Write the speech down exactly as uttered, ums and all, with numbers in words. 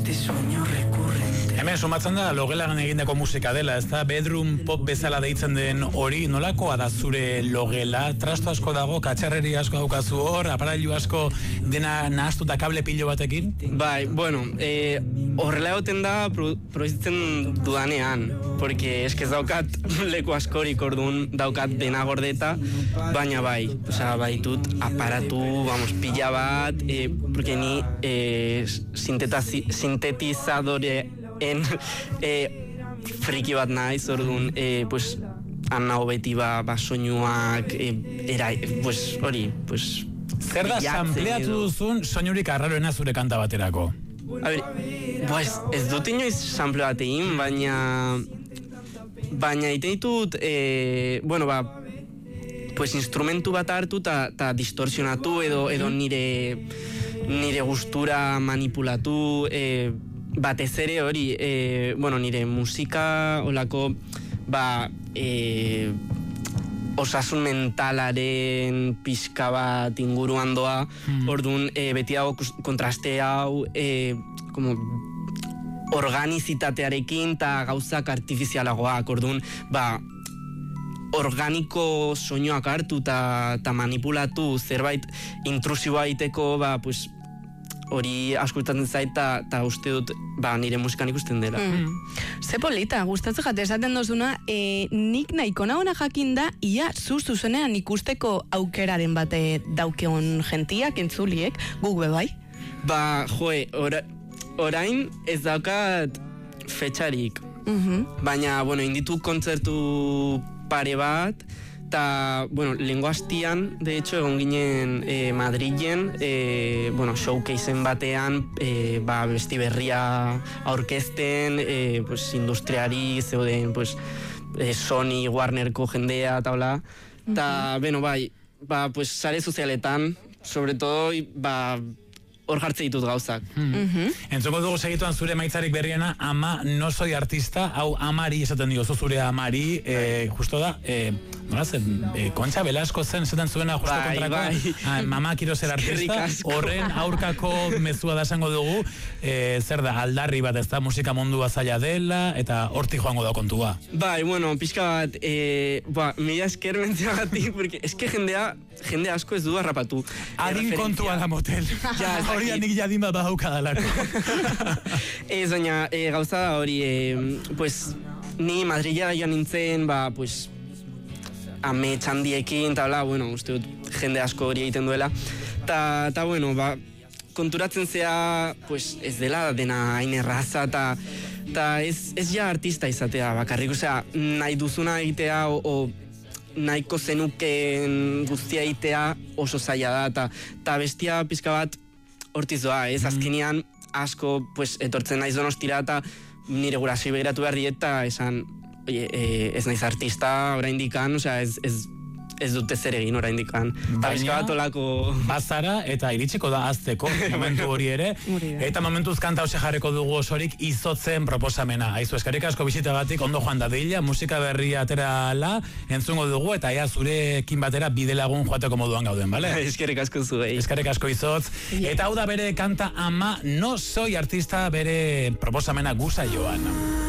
este sueño recurrente. Hemen sumatzen da logelan egindako musika dela, ez da bedroom pop bezala deitzen den hori, nolakoa da zure logela? Trasto asko dago, katxarreri asko daukazu hor, aparailu asko dena nahastuta kable pilo batekin? Bai, bueno, eh, horrela egoten da pro, proizitzen dudanean, porque eskez daukat leku askorik orduan daukat dena gordeta, baina bai, osea, baitut aparatu, vamos, pila bat, eh, porque ni eh, sintetizadore en eh, friki bat naiz, orduan, eh, pues, anau beti ba, ba soinuak, eh, era, pues, hori, pues... Zer da sampleatu duzun soinurik arraroena zure kanta baterako? A ber, pues, ez dut inoiz sample bat egin, baina... Baina ite ditut, eh, bueno, ba, pues, instrumentu bat hartu eta distorsionatu edo, edo nire, nire gustura manipulatu, eh, batez ere hori, e, bueno, nire musika olako, ba, e, osasun mentalaren pixka bat inguruan doa, mm. orduan, e, beti dago kontraste hau, e, como, organizitatearekin eta gauzak artifizialagoak, orduan, ba, organiko soinuak hartu eta manipulatu zerbait intrusiboa egiteko, ba, pues, hori askultatzen zait eta uste dut ba, nire musikan ikusten dela. Mm. Ze polita, gustatzen jate esaten dozuna, e, nik nahiko nahona jakin da, ia zuzu zenean ikusteko aukeraren bate daukeon gentiak, entzuliek, guk bebai? Ba, joe, ora, orain ez daukat fetxarik, mm-hmm. baina, bueno, inditu kontzertu pare bat, eta, bueno, lehengo hastian, de hecho, egon ginen eh, Madrilen, eh, bueno, showcaseen batean, eh, ba, besti berria aurkezten, eh, pues, industriari, zeuden, pues, eh, Sony, Warnerko jendea, eta hola. Eta, uh-huh. bueno, bai, ba, pues, sare sozialetan, sobre todo, ba, hor jartze ditut gauzak. Hmm. Uh-huh. Entzongo dugu segituan zure maitzarik berriena, ama, no soy artista, hau amari esaten diozu zure amari, eh, justo da, eh, nola zen, eh, Kontxa Velasco zen esaten zuena justo bai, kontrako, bai. Ah, mama quiero ser artista, horren aurkako mezua da esango dugu, eh, zer da, aldarri bat ez da, musika mundua zaila dela, eta hortik joango da kontua. Bai, bueno, pixka bat, eh, ba, mila esker mentzioagatik, porque eske jendea, jende asko ez du harrapatu. Adin kontua da motel. Ja, hori nik jadin bat badaukadalako. Ez, baina, e, gauza da hori, e, pues, ni Madrila joan nintzen, ba, pues, ame txandiekin, eta bla, bueno, uste dut jende asko hori egiten duela. Ta, ta bueno, ba, konturatzen zea, pues, ez dela dena hain erraza, eta ta ez, ez ja artista izatea, bakarrik, osea, nahi duzuna egitea, o, o nahiko zenuken guztia egitea oso zaila da, eta ta bestia pizka bat hortiz doa, ez, mm. azkenean asko, pues, etortzen naiz Donostira eta nire gurasoi begiratu behar dieta, esan, oie, e, ez naiz artista oraindikan, osea, ez, ez, ez dute zer egin oraindikan. Eta bizka bat olako... Bazara eta iritsiko da azteko momentu hori ere, eta momentuz kanta hause jarriko dugu osorik izotzen proposamena. Aizu, eskerrik asko bizitagatik, ondo joan dadila, musika berria aterala, entzungo dugu, eta ja zurekin batera bidelagun joateko moduan gauden, bale? Eskerrik asko zuei. Eskerrik asko izotz. Eta hau da bere kanta ama, no soy artista, bere proposamena guza joan.